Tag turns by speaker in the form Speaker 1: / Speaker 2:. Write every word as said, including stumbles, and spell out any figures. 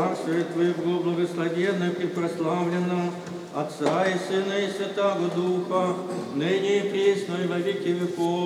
Speaker 1: Царствие Твоего благословенно и прославлено, Отца и Сына и Святаго Духа, ныне и присно и во веки веков.